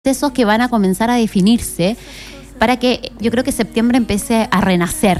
procesos que van a comenzar a definirse para que yo creo que septiembre empiece a renacer.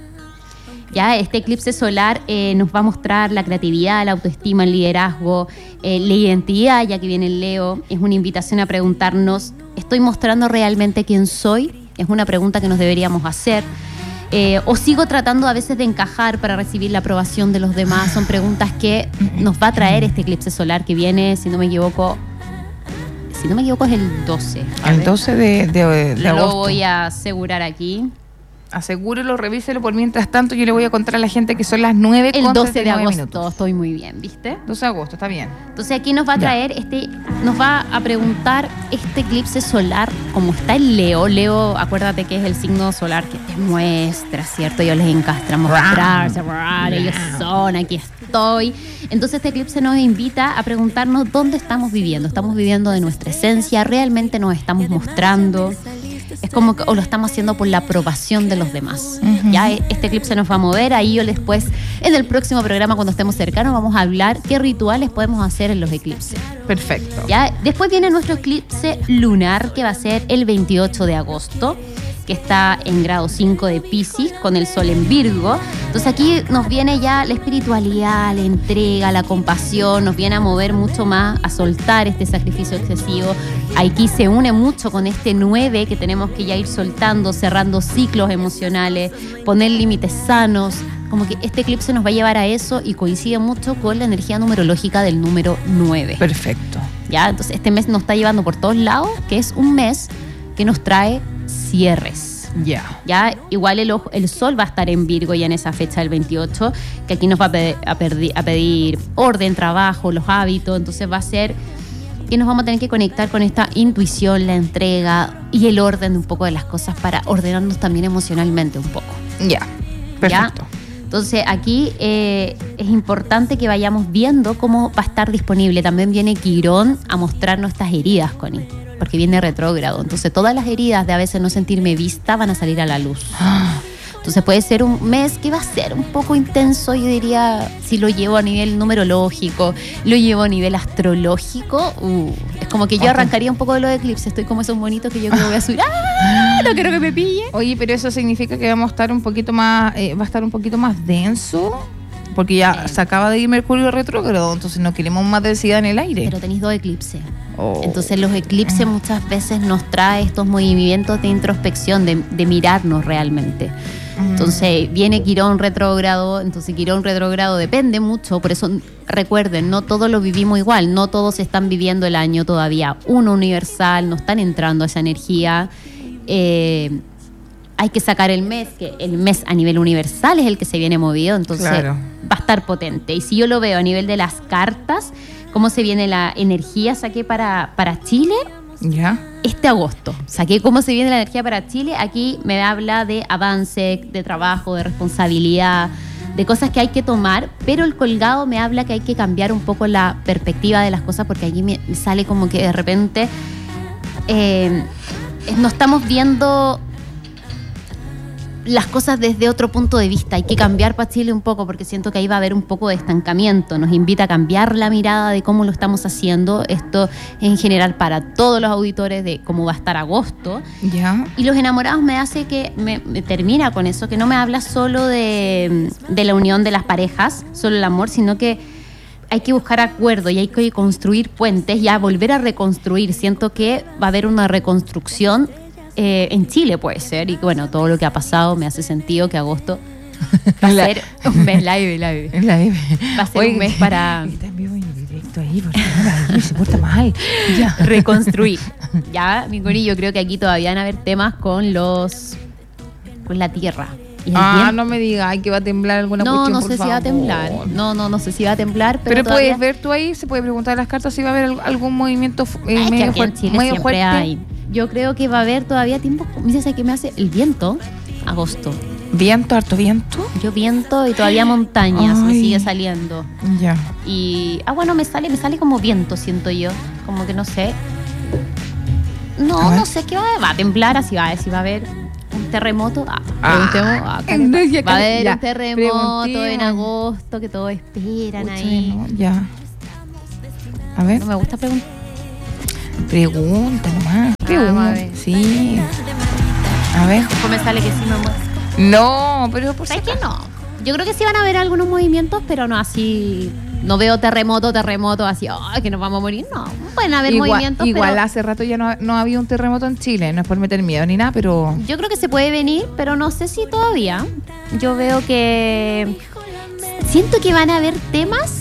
Ya este eclipse solar nos va a mostrar la creatividad, la autoestima, el liderazgo, la identidad, ya que viene el Leo. Es una invitación a preguntarnos, ¿estoy mostrando realmente quién soy? Es una pregunta que nos deberíamos hacer. O sigo tratando a veces de encajar para recibir la aprobación de los demás. Son preguntas que nos va a traer este eclipse solar que viene, si no me equivoco es el 12. El 12 de agosto. Lo voy a asegurar aquí. Asegúrelo, revíselo. Por mientras tanto, yo le voy a contar a la gente que son las 9 El 12 de agosto, minutos. estoy muy bien, ¿viste? 12 de agosto, está bien. Entonces aquí nos va a traer nos va a preguntar este eclipse solar, como está el Leo. Leo, acuérdate que es el signo solar que te muestra, ¿cierto? Ellos les encanta mostrarse, ellos son, aquí estoy. Entonces este eclipse nos invita a preguntarnos dónde estamos viviendo. ¿Estamos viviendo de nuestra esencia? ¿Realmente nos estamos mostrando? Es como que o lo estamos haciendo por la aprobación de los demás. Ya este eclipse nos va a mover. Ahí yo después, en el próximo programa, cuando estemos cercanos, vamos a hablar qué rituales podemos hacer en los eclipses. Perfecto. Ya después viene nuestro eclipse lunar, que va a ser el 28 de agosto, que está en grado 5 de Piscis, con el sol en Virgo. Entonces aquí nos viene ya la espiritualidad, la entrega, la compasión, nos viene a mover mucho más, a soltar este sacrificio excesivo. Aquí se une mucho con este 9 que tenemos que ya ir soltando, cerrando ciclos emocionales, poner límites sanos. Como que este eclipse nos va a llevar a eso y coincide mucho con la energía numerológica del número 9. Perfecto. ¿Ya? Entonces este mes nos está llevando por todos lados, que es un mes que nos trae cierres. Ya, igual el sol va a estar en Virgo ya en esa fecha del 28, que aquí nos va a pedir orden, trabajo, los hábitos. Entonces va a ser que nos vamos a tener que conectar con esta intuición, la entrega y el orden de un poco de las cosas para ordenarnos también emocionalmente un poco. Perfecto. ¿Ya? Entonces aquí es importante que vayamos viendo cómo va a estar disponible. También viene Quirón a mostrarnos estas heridas, Connie, porque viene retrógrado. Entonces todas las heridas de a veces no sentirme vista van a salir a la luz. Entonces puede ser un mes que va a ser un poco intenso, yo diría, si lo llevo a nivel numerológico, lo llevo a nivel astrológico, es como que yo arrancaría un poco de los eclipses. Estoy como esos monitos que yo creo que voy a subir. No quiero que me pille. Oye, pero eso significa que vamos a estar un poquito más, va a estar un poquito más denso, porque ya se acaba de ir Mercurio retrógrado, entonces no queremos más densidad en el aire. Pero tenéis 2 eclipses. Entonces los eclipses muchas veces nos trae estos movimientos de introspección, de mirarnos realmente. Entonces viene Quirón retrógrado, entonces Quirón retrógrado depende mucho, por eso recuerden, no todos lo vivimos igual, no todos están viviendo el año todavía uno universal, no están entrando a esa energía. Hay que sacar el mes, que el mes a nivel universal es el que se viene movido, entonces va a estar potente. Y si yo lo veo a nivel de las cartas, cómo se viene la energía, saqué para Chile. Este agosto saqué cómo se viene la energía para Chile. Aquí me habla de avance, de trabajo, de responsabilidad, de cosas que hay que tomar, pero el colgado me habla que hay que cambiar un poco la perspectiva de las cosas, porque aquí me sale como que de repente no estamos viendo las cosas desde otro punto de vista. Hay que cambiar para Chile un poco, porque siento que ahí va a haber un poco de estancamiento. Nos invita a cambiar la mirada de cómo lo estamos haciendo. Esto es en general para todos los auditores de cómo va a estar agosto. Y los enamorados me hace que me termina con eso, que no me habla solo de la unión de las parejas, solo el amor, sino que hay que buscar acuerdos y hay que construir puentes y a volver a reconstruir. Siento que va a haber una reconstrucción en Chile, puede ser, y bueno, todo lo que ha pasado me hace sentido que agosto va a ser un mes live. Va a ser un mes para está en vivo y en directo ahí, porque se porta mal. Reconstruir. Ya, mi Cori, yo creo que aquí todavía van a haber temas con la tierra. No me digas que va a temblar alguna cuestión, no sé si va a temblar. No sé si va a temblar, pero todavía... puedes ver tú ahí, se puede preguntar a las cartas si va a haber algún movimiento medio fuerte. Hay. Yo creo que va a haber todavía tiempo. Mira, ¿sabes qué me hace? El viento, agosto. ¿Viento, harto viento? Yo viento y todavía montañas me sigue saliendo. Y, bueno, me sale como viento, siento yo. Como que no sé. No sé qué va a temblar, así va a haber un terremoto. Va a haber un terremoto en agosto que todos esperan ahí. A ver. No me gusta preguntar. Pregunta nomás. a Pregunta. ver. Sí. A ver. Después me sale que sí me muero. No, pero por ¿Sabes qué? No. Yo creo que sí van a haber algunos movimientos, pero no así. No veo terremoto así, que nos vamos a morir. No, pueden haber movimientos. Igual pero hace rato ya no había un terremoto en Chile. No es por meter miedo ni nada, pero... yo creo que se puede venir, pero no sé si todavía. Yo veo que... siento que van a haber temas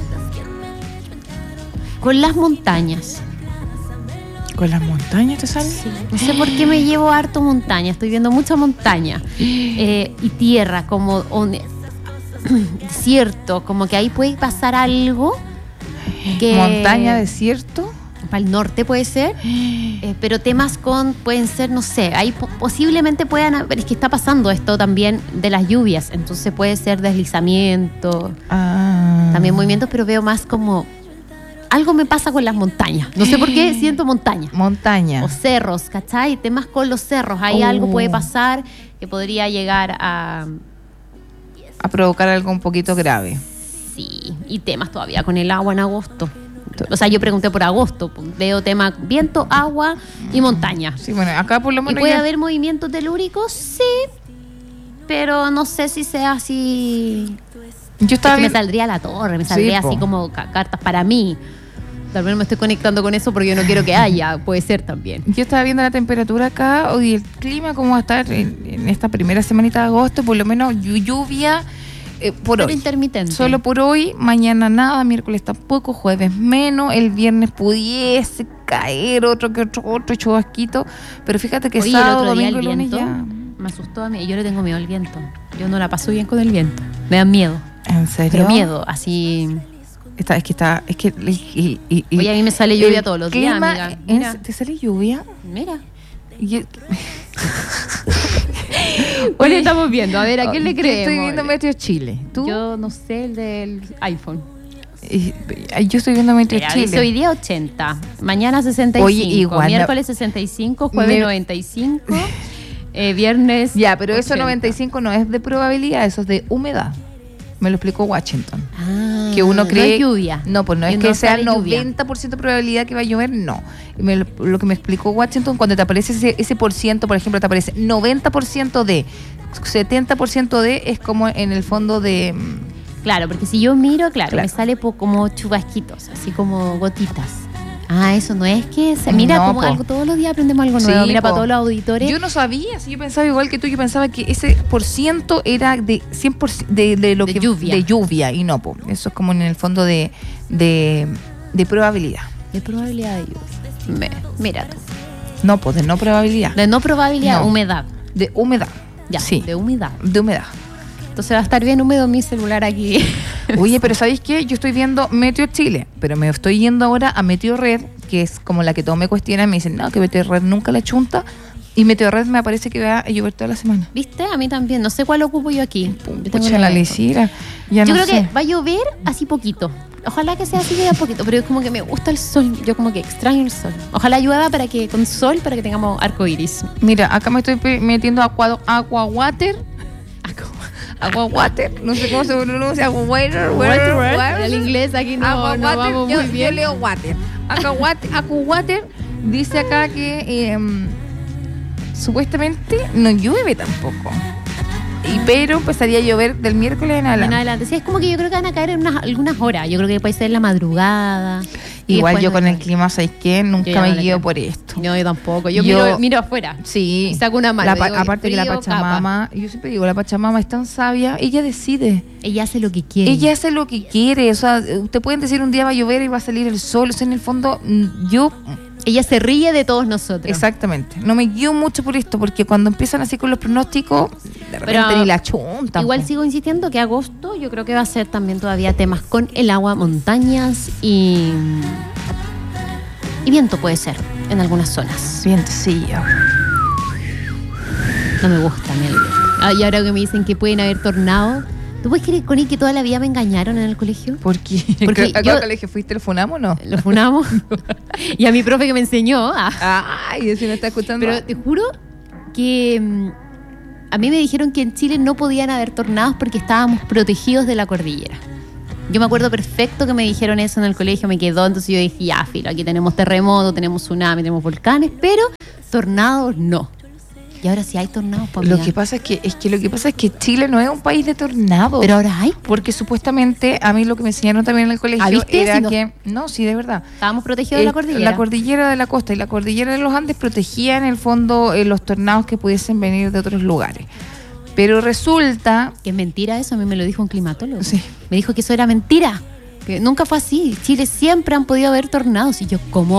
con las montañas. ¿Con las montañas te sale? No sé por qué me llevo harto montaña. Estoy viendo mucha montaña. Y tierra, como desierto. Como que ahí puede pasar algo. Que Montaña, desierto. para el norte puede ser. Pero temas pueden ser, no sé. Ahí posiblemente puedan haber. Es que está pasando esto también de las lluvias. Entonces puede ser deslizamiento. También movimientos, pero veo más como... algo me pasa con las montañas. No sé por qué siento montaña. Montaña. O cerros, ¿cachai? Temas con los cerros. Ahí algo puede pasar que podría llegar a... A provocar algo un poquito grave. Sí, y temas todavía con el agua en agosto. O sea, yo pregunté por agosto. Veo temas viento, agua y montaña. Sí, bueno, acá por lo ¿Y menos... puede haber movimientos telúricos? Sí. Pero no sé si sea así... Yo estaba me viendo... saldría la torre, me saldría po. así como cartas para mí. Tal vez me estoy conectando con eso porque yo no quiero que haya. Puede ser también. Yo estaba viendo la temperatura acá y el clima cómo va a estar en esta primera semanita de agosto, por lo menos lluvia por Pero hoy. intermitente. Solo por hoy, mañana nada, miércoles tampoco, jueves menos, el viernes pudiese caer otro chubasquito, pero fíjate que Oye, sábado, el otro día domingo y el lunes viento ya. me asustó a mí. Yo le tengo miedo al viento. Yo no la paso bien con el viento. Me da miedo. ¿En serio? Pero miedo, así... Oye, a mí me sale lluvia todos los días, clima, amiga. Mira, ¿te sale lluvia? mira. Y- Hoy le estamos viendo. A ver, ¿a quién le Yo creemos? estoy viendo Meteo Chile. ¿Tú? Yo no sé, el del iPhone. Yo estoy viendo Meteo Mira, Chile. dice hoy día 80, mañana 65, Oye, igual, miércoles 65, jueves 95, viernes... Ya, pero eso 80. 95 no es de probabilidad, eso es de humedad. Me lo explicó Washington. Ah, Que uno cree... no es lluvia. No, pues no es Y que no sea sale lluvia. 90% de probabilidad que va a llover, no. Lo que me explicó Washington, cuando te aparece ese por ciento, por ejemplo, te aparece 90% de, 70% de, es como en el fondo de... Claro, porque si yo miro, claro. Me Claro. sale como chubasquitos, así como gotitas. Ah, eso no es que... Mira, No, como po. algo, todos los días aprendemos algo nuevo. Sí, Mira, po. para todos los auditores. Yo no sabía, si yo pensaba igual que tú, yo pensaba que ese por ciento era de 100% de lo De que lluvia. de lluvia y no, po. Eso es como en el fondo de probabilidad. De probabilidad de lluvia. Mira tú. No, pues de no probabilidad. De no probabilidad, No. humedad. De humedad. Ya, Sí, de humedad. de humedad. Entonces va a estar bien húmedo mi celular aquí. Oye, pero ¿sabéis qué? Yo estoy viendo Meteo Chile, pero me estoy yendo ahora a Meteo Red, que es como la que todos me cuestionan, me dicen, no, que Meteo Red nunca la chunta, y Meteo Red me parece que va a llover toda la semana. ¿Viste? A mí también. No sé cuál ocupo yo aquí. Yo tengo Pucha, la de- lechera. Ya Yo no creo sé. que va a llover así poquito. Ojalá que sea así de a poquito, pero es como que me gusta el sol. Yo como que extraño el sol. Ojalá llueva con sol para que tengamos arco iris. Mira, acá me estoy metiendo aqua water, no sé cómo se pronuncia, aqua water, El inglés aquí no, Aqua no water, vamos yo, muy bien. yo leo water. Aqua water dice acá que supuestamente no llueve tampoco. Pero empezaría a llover del miércoles en En adelante. adelante. Sí, es como que yo creo que van a caer en algunas horas. Yo creo que puede ser en la madrugada. Y Igual después yo no con sé. el clima, ¿sabes qué? Yo Nunca ya me no le guío creo. por esto. No, yo tampoco. Yo Yo- miro afuera. Sí. Y saco una mano, digo, Aparte que la frío, Pachamama, yo siempre digo, la Pachamama es tan sabia, ella decide. Ella hace lo que quiere. Ella hace lo que quiere. O sea, te pueden decir un día va a llover y va a salir el sol. O sea, en el fondo, Ella se ríe de todos nosotros. exactamente. No me guío mucho por esto, porque cuando empiezan así con los pronósticos, de repente Pero ni la chuntan. Igual po. sigo insistiendo que agosto yo creo que va a ser también todavía temas con el agua, montañas y viento puede ser en algunas zonas. Vientecillo. No me gusta a mí el viento. Y ahora que me dicen que pueden haber tornados. ¿Tú puedes creer, Connie, que toda la vida me engañaron en el colegio? Porque Porque acá yo- al colegio fuiste el funamo, ¿no? Lo funamos. Y a mi profe que me enseñó. Ay, si no está escuchando. Pero te juro que a mí me dijeron que en Chile no podían haber tornados porque estábamos protegidos de la cordillera. Yo me acuerdo perfecto que me dijeron eso en el colegio, me quedó, entonces yo dije, ya, filo, aquí tenemos terremoto, tenemos tsunami, tenemos volcanes, pero tornados no. Y ahora sí hay tornados, pues, Lo que pasa es que Chile no es un país de tornados. pero ahora hay. Porque supuestamente, a mí lo que me enseñaron también en el colegio ¿viste? era Si no- que... No, sí, de verdad. Estábamos protegidos de la cordillera. La cordillera de la costa y la cordillera de los Andes protegían en el fondo los tornados que pudiesen venir de otros lugares. Pero resulta... Que es mentira eso, a mí me lo dijo un climatólogo. Sí. Me dijo que eso era mentira, que nunca fue así. Chile siempre han podido haber tornados. Y yo, ¿cómo?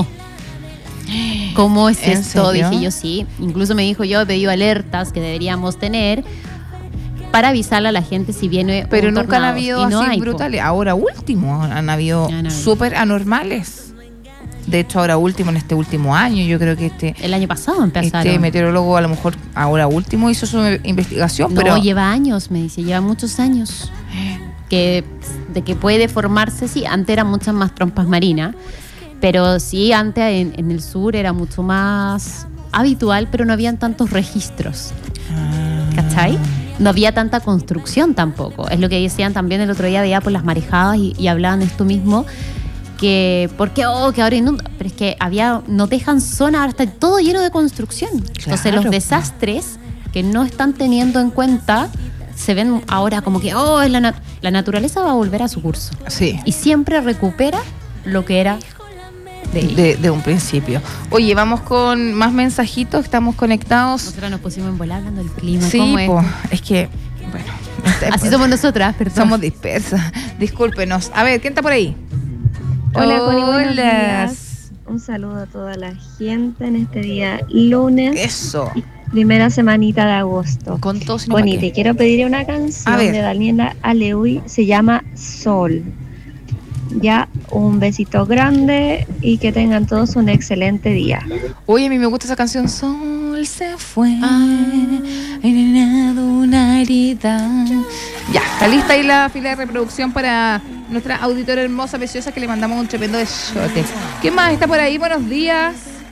¿Cómo es ¿En esto? serio? Dije yo, sí. Incluso me dijo, yo he pedido alertas que deberíamos tener para avisarle a la gente si viene Pero un nunca han tornado. habido Y no así hay, po. brutales. Ahora último han habido Han habido. súper anormales. De hecho, ahora último, en este último año, yo creo que El año pasado empezaron. este meteorólogo a lo mejor ahora último hizo su investigación, No, pero lleva años, me dice, lleva muchos años. De que puede formarse, sí, antes eran muchas más trompas marinas, pero sí, antes en el sur era mucho más habitual, pero no habían tantos registros, ¿cachai? No había tanta construcción tampoco. Es lo que decían también el otro día, veía por las marejadas y hablaban de esto mismo, que ¿por qué? Que ahora inunda. Pero es que no dejan zona, ahora está todo lleno de construcción. Entonces los Claro. desastres que no están teniendo en cuenta se ven ahora como que la naturaleza va a volver a su curso sí, y siempre recupera lo que era de ella. de un principio. Oye, vamos con más mensajitos, estamos conectados. Nosotros nos pusimos en volar hablando del clima. Sí, ¿Cómo es? po, es que, bueno, Así somos nosotras, perdón. somos dispersas. Discúlpenos. A ver, ¿quién está por ahí? Hola, Connie, buenos Hola. días. Un saludo a toda la gente en este día lunes, Eso. primera semanita de agosto. Con todo sin Connie, te quiero pedir una A canción ver. de Daniela Aleuy, se llama Sol. Ya, un besito grande y que tengan todos un excelente día. Oye, a mí me gusta esa canción. Sol se fue. Ah. Llenado una herida. Ya, está lista ahí la fila de reproducción para nuestra auditora hermosa, preciosa, que le mandamos un tremendo besote. ¿Qué más está por ahí? Buenos días.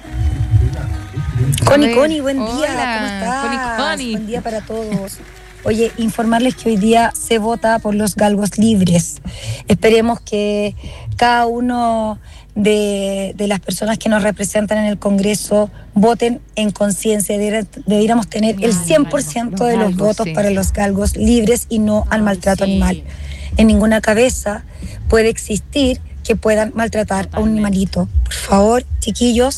A Connie, ver. Connie, buen día. Hola, ¿Cómo estás? Connie. Buen día para todos. Oye, informarles que hoy día se vota por los galgos libres. Esperemos que cada uno de las personas que nos representan en el Congreso voten en conciencia. Deberíamos tener el 100% de los galgos, votos sí. para los galgos libres y no al maltrato sí. animal. En ninguna cabeza puede existir que puedan maltratar a un animalito. Por favor, chiquillos,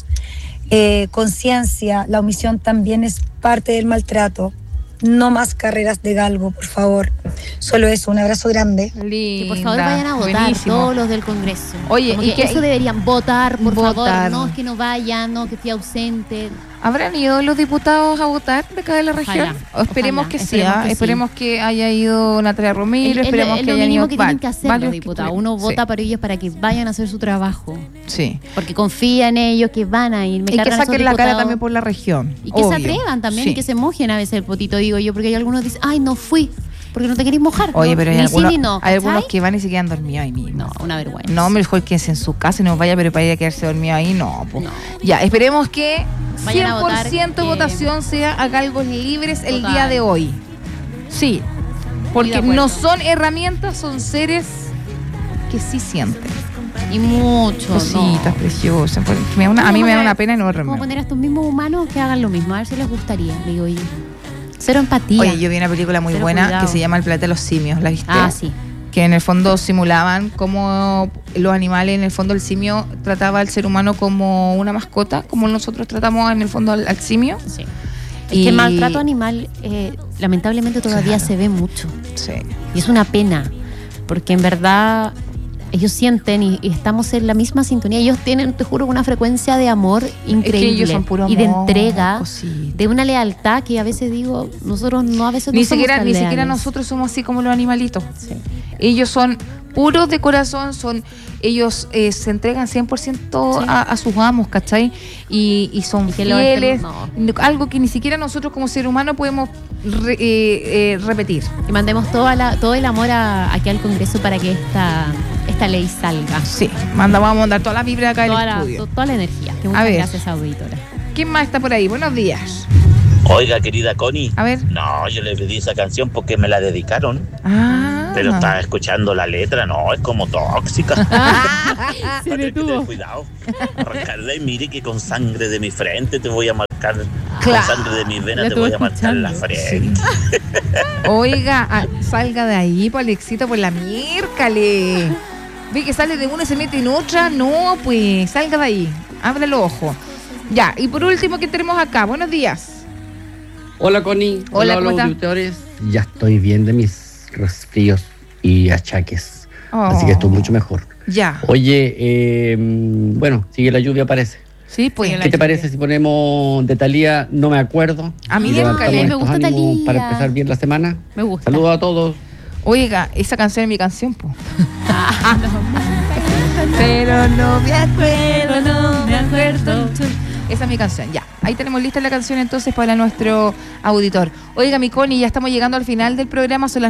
conciencia, la omisión también es parte del maltrato. No más carreras de galgo, por favor. Solo eso, un abrazo grande. Que por favor vayan a votar, Buenísimo. todos los del Congreso. Oye, Como ¿y que qué- eso deberían votar, por Votar. favor. No, es que no vayan, no, que esté ausente. ¿Habrán ido los diputados a votar de acá de la región? Ojalá, Esperemos ojalá, que sí, esperemos que sí. esperemos que haya ido Natalia Romero, Es esperemos que lo hayan mínimo ido que tienen que hacer los varios que diputados. estuvieron. Uno vota para ellos para que vayan a hacer su trabajo. Sí. Porque confía en ellos que van a ir. Me Y que cargan esos saquen la cara diputados. también por la región. Y que se obvio. atrevan también Sí. y que se mojen a veces el potito, digo yo, porque hay algunos que dicen, ay, no fui, porque no te querés mojar. Oye, No, pero hay ni algunos, sí ni no, hay algunos ¿cachai? que van y se quedan dormidos ahí mismo. No, una vergüenza. No, mejor quédense en su casa y no vaya, pero para ir a quedarse dormido ahí, no. Po. No. Ya, esperemos que Vayan a 100% votar, votación sea a galgos libres el Total. día de hoy. Sí, porque de acuerdo. no son herramientas, son seres que sí sienten. Y mucho. Cositas no. preciosas. Porque a mí me da una pena enorme. Vamos a poner a estos mismos humanos que hagan lo mismo, a ver si les gustaría, digo yo. Cero empatía. Oye, yo vi una película muy Cero buena cuidado. que se llama El planeta de los simios, ¿la viste? Ah, sí. Que en el fondo simulaban cómo los animales, en el fondo el simio trataba al ser humano como una mascota, como nosotros tratamos en el fondo al simio. Sí. Es Y- que el maltrato animal, lamentablemente, todavía Claro. se ve mucho. Sí. Y es una pena, porque en verdad ellos sienten y estamos en la misma sintonía. Ellos tienen, te juro, una frecuencia de amor increíble. ellos son puro y de amor, entrega, cosita. de una lealtad que a veces digo, nosotros no, a veces Ni no somos siquiera, tan ni siquiera leales. nosotros somos así como los animalitos. Sí. Ellos son puros de corazón, ellos se entregan 100% Sí. a sus amos, ¿cachai? Y son Y que lo fieles, no. algo que ni siquiera nosotros como ser humano podemos repetir. Y mandemos todo el amor aquí al Congreso para que esta ley salga. Sí, vamos a mandar toda la vibra acá Toda del la, estudio. toda la energía. Que muchas ver. gracias, auditora. ¿Quién más está por ahí? Buenos días. Oiga, querida Connie. A ver. No, yo le pedí esa canción porque me la dedicaron. Ah. Pero estaba escuchando la letra, no, es como tóxica. Se Tener detuvo. cuidado. Arrancarla y mire que con sangre de mi frente te voy a marcar. Claro. Con sangre de mis La venas te estuve voy a marcar la escuchando. frente. Oiga, salga de ahí, pues Alexito, por la miércoles. Ve que sale de una y se mete en otra. No, pues, salga de ahí. Abre los ojos. Ya, y por último, ¿qué tenemos acá? Buenos días. Hola Connie, Hola, ¿cómo está? auditores. Ya estoy bien de mis resfríos y achaques, así que estoy mucho mejor. Ya. Oye, bueno, sigue la lluvia parece. Sí, pues. Sigue ¿Qué te parece si ponemos de Thalía No me acuerdo? A mí Y me levantamos encanta. Me estos gusta ánimos Thalía. para empezar bien la semana. Me gusta. Saludos a todos. Oiga, esa canción es mi canción, pues. Pero no me acuerdo, no me acuerdo. Esa es mi canción, ya. Ahí tenemos lista la canción entonces para nuestro auditor. Oiga, mi Connie, ya estamos llegando al final del programa, son las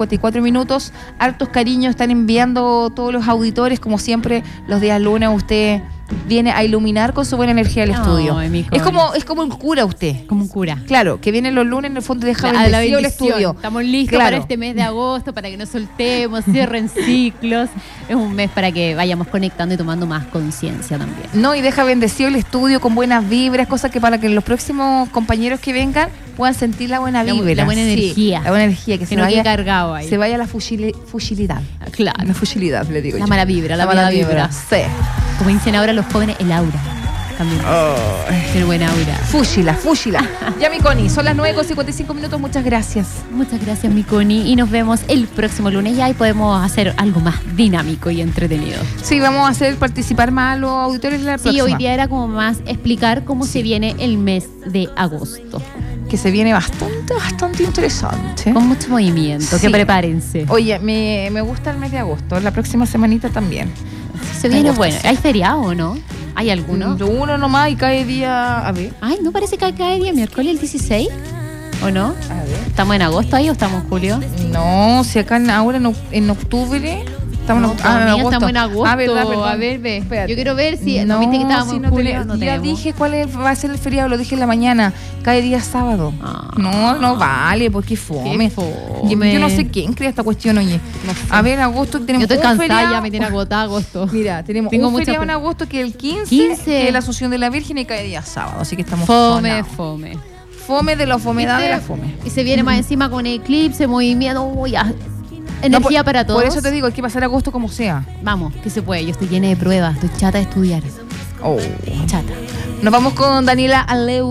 9:54. Hartos cariños están enviando todos los auditores, como siempre, los días lunes usted viene a iluminar con su buena energía el estudio. Ay, mi Connie. Es como un cura usted. Como un cura. Claro, que viene los lunes en el fondo y deja A la bendecido el bendición. estudio. Estamos listos Claro. para este mes de agosto, para que nos soltemos, cierren ciclos. Es un mes para que vayamos conectando y tomando más conciencia también. No, y deja bendecido el estudio con buenas vibras, cosas que para que los próximos compañeros que vengan puedan sentir la buena vibra. La buena Sí, energía. la buena energía, que Que se no quede vaya, cargado ahí. se vaya la fusilidad. Claro. La fusilidad, le digo La yo. mala vibra, la mala vibra. Sí. Como dicen ahora los jóvenes, el aura. También. Tiene buena aura. Fúsila. Ya, mi Connie, son las 9:55. Muchas gracias. Muchas gracias, mi Connie. Y nos vemos el próximo lunes ya y podemos hacer algo más dinámico y entretenido. Sí, vamos a hacer participar más a los auditores de la Sí, próxima. hoy día era como más explicar cómo se viene el mes de agosto. Que se viene bastante interesante. Con mucho movimiento, Sí. que prepárense. Oye, me gusta el mes de agosto. La próxima semanita también. Se viene agosto, bueno. sí. ¿Hay feriado o no? ¿Hay alguno? Uno nomás y cae día. A ver. Ay, ¿no parece que cae día miércoles el 16? ¿O no? A ver. ¿Estamos en agosto ahí o estamos en julio? No, si acá ahora en octubre. Estamos No, en amiga, agosto. estamos en agosto. Ah, verdad, perdón. A ver, ve. Espérate. Yo quiero ver si No, no viste que estábamos si en no julio. tenemos. No Ya tenemos. dije cuál va a ser el feriado, lo dije en la mañana. Cae día sábado. Ah. No vale, porque fome. Qué fome. Yo no sé quién crea esta cuestión, oye. No sé. A ver, agosto tenemos Yo estoy un cansada, feriado. ya me tiene agotada agosto. Mira, tenemos Tengo un mucha feriado en pe- agosto que es el 15, 15. que es la Asunción de la Virgen y cae día sábado. Así que estamos Fome, sonados. fome. Fome de la fomedad de la ¿Viste? fome. Y se viene más encima con eclipse, movimiento. Uy, ya. Energía No, para todos. Por eso te digo, hay que pasar agosto como sea. Vamos, que se puede. Yo estoy llena de pruebas. Estoy chata de estudiar. Oh. Chata. Nos vamos con Daniela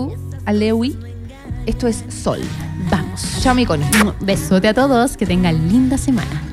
Alewi. Esto es Sol. Vamos. Chao, mi Connie. Besote a todos. Que tengan linda semana.